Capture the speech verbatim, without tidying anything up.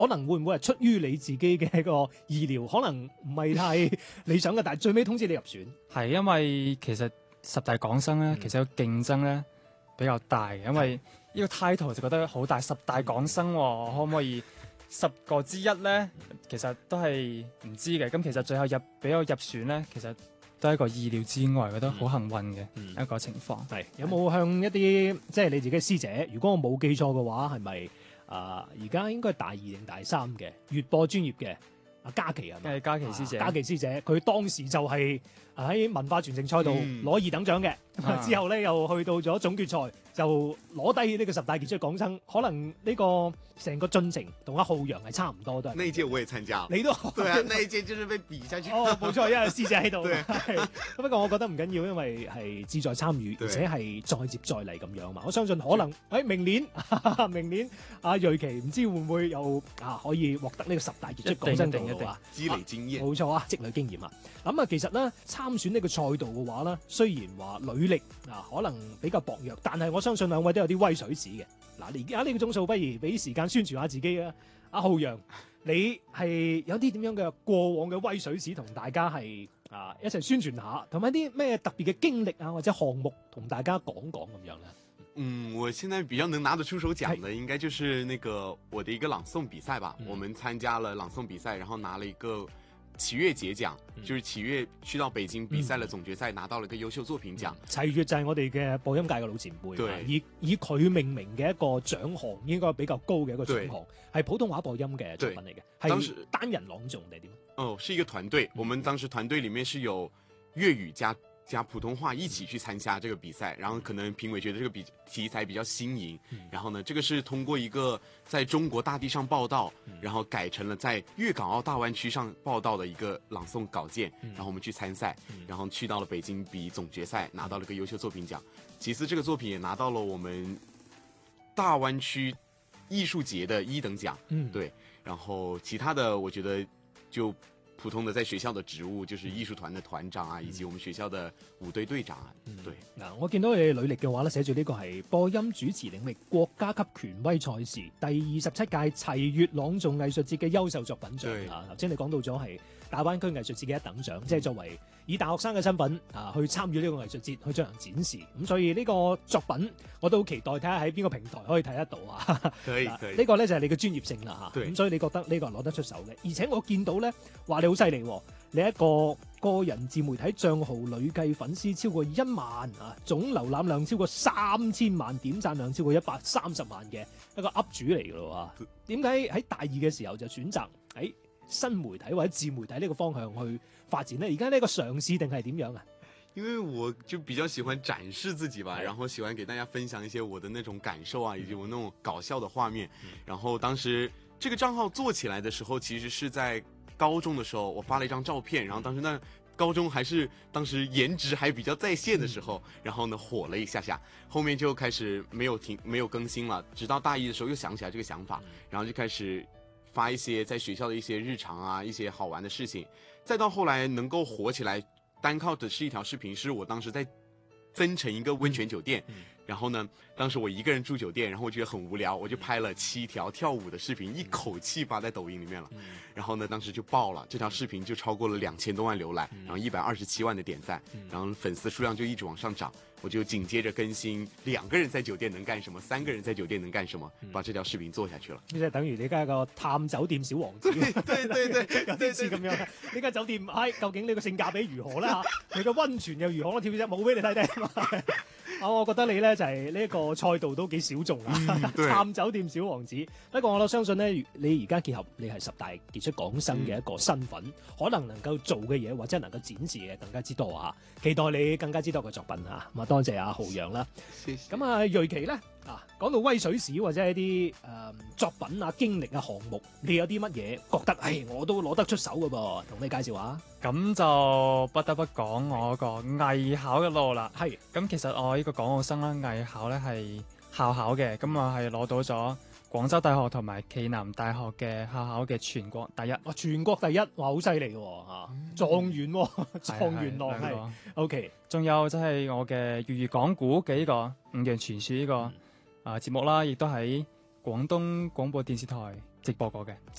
可能會唔會係出於你自己嘅一個意料，可能唔係太理想嘅，但係最尾通知你入選。 係因為其實十大港生咧， 嗯其實個競爭咧比較大嘅，因為呢個 title 就覺得好大，十大港生、喎、可唔可以十個之一咧？其實都係唔知嘅。咁其實最後入俾我入選咧，其實都係一個意料之外，覺得好幸運嘅一個情況。 係有冇向一啲即係你自己嘅師姐？如果我冇記錯嘅話，係咪啊？而家應該係大二定大三嘅粵播專業嘅阿嘉琪係咪？ 係嘉琪師姐， 嘉琪師姐佢當時就係喺文化傳承賽度攞二等獎嘅， 嗯、 之後咧又去到咗總決賽就攞低呢個十大傑出港生，可能呢個成個進程同阿浩洋係差唔多都係。 那一屆我也參加， 你都對啊，那一屆就是被比下去。 哦，冇錯，因為師姐喺度。 對， 係不過我覺得唔緊要，因為係志在參與，而且係再接再厲咁樣嘛。我相信可能喺明年，明年阿瑞琪唔知會唔會又啊可以獲得呢個十大傑出港生嘅話， 積累經驗。 冇錯啊，積累經驗啊。咁啊，其實咧參選呢個賽道嘅話咧，雖然話履歷啊可能比較薄弱，但係我相信兩位都有啲威水史嘅。嗱，而家呢個鐘數，不如俾時間宣傳下自己啊！阿浩洋，你係有啲點樣嘅過往嘅威水史同大家係啊一齊宣傳下，同埋啲咩特別嘅經歷啊或者項目同大家講講咁樣咧？ 嗯，我現在比較能拿得出手講的，應該就是那個我的一個朗誦比賽吧。嗯、我們參加了朗誦比賽，然後拿了一個齊悅節獎，嗯、就是齊悅去到北京比賽了總決賽，嗯、拿到了一個優秀作品獎。 齊悅就係我哋嘅播音界嘅老前輩， 對， 以以佢命名嘅一個獎項，應該比較高嘅一個獎項，係普通話播音嘅作品嚟嘅，係單人朗誦定係點？ 哦，是一個團隊，我們當時團隊裡面是有粵語加加普通話一起去參加這個比賽，然後可能評委覺得這個比題材比較新穎，嗯、然後呢，這個是通過一個在中國大地上報道，嗯、然後改成了在粵港澳大灣區上報道的一個朗誦稿件，嗯、然後我們去參賽，嗯、然後去到了北京比總決賽，拿到了個優秀作品獎。其次，這個作品也拿到了我們大灣區藝術節的一等獎，嗯，對。然後其他的，我覺得就普通的在學校的職務，就是藝術團的團長啊，以及我們學校的舞隊隊長啊。嗯、對， 嗱，我見到你履歷嘅話咧，寫住呢個係播音主持領域國家級權威賽事第二十七屆齊悅朗誦藝術節嘅優秀作品獎啊。頭先你講到咗係大灣區藝術節嘅一等獎，嗯、即係作為以大學生嘅身份啊去參與呢個藝術節去進行展示。咁所以呢個作品我都好期待睇下喺邊個平台可以睇得到啊。 可以，可以。 呢個咧就係你嘅專業性啦嚇。咁對所以你覺得呢個係攞得出手嘅，而且我見到咧話你好犀利喎，你一個個人自媒體賬號累計粉絲超過一萬啊，總瀏覽量超過三千萬，點讚量超過一百三十萬嘅一個 up 主嚟㗎咯喎。點解喺大二嘅時候就選擇喺新媒體或者自媒體呢個方向去發展呢？而家呢個嘗試定係點樣啊？ 因為我就比較喜歡展示自己吧，然後喜歡給大家分享一些我的那種感受啊，以及我那種搞笑的畫面。然後當時這個賬號做起來的時候，其實是在高中的時候，我發了一張照片，然後當時那高中還是當時顏值還比較在線的時候，然後呢火了一下下，後面就開始沒有停沒有更新了，直到大一的時候又想起來這個想法，然後就開始發一些在學校的一些日常啊，一些好玩的事情，再到後來能夠火起來，單靠的是一條視頻，是我當時在增城一個溫泉酒店，然後呢，當時我一個人住酒店，然後我覺得很無聊，我就拍了七條跳舞的視頻，一口氣發在抖音裡面了，然後呢，當時就爆了，這條視頻就超過了兩千多萬瀏覽，然後一百二十七萬的點讚，然後粉絲數量就一直往上漲。我就緊接着更新兩個人在酒店能幹什麼，三個人在酒店能幹什麼，把這條視頻做下去了。 即係等於你而家個探酒店小王子， 對對對對， 有啲似咁樣。呢間酒店，唉、哎，究竟呢個性價比如何咧？嚇，佢嘅溫泉又如何？我跳隻舞俾你睇睇。啊，我覺得你咧就係呢一個賽道都幾小眾啊！ 嗯、 探酒店小王子。不過我都相信咧，你而家結合你係十大傑出港生嘅一個身份，嗯、可能能夠做嘅嘢或者能夠展示嘅更加之多啊！期待你更加之多嘅作品啊！咁啊，多謝阿浩洋啦。咁啊，瑞琪咧啊，講到威水史或者係啲誒作品啊、經歷啊、項目，你有啲乜嘢覺得？唉，我都攞得出手㗎噃，同你介紹下。 咁就不得不講我個藝考嘅路啦。 係。 咁其實我呢個港澳生啦，藝考咧係校考嘅，咁我係攞到咗廣州大學同埋暨南大學嘅校考嘅全國第一。 哇！全國第一，哇，好犀利喎嚇！狀元喎，狀元郎係。O K。 仲有即係我嘅粵語講古嘅呢個五羊傳說呢個啊節目啦，亦都喺廣東廣播電視台直播過嘅。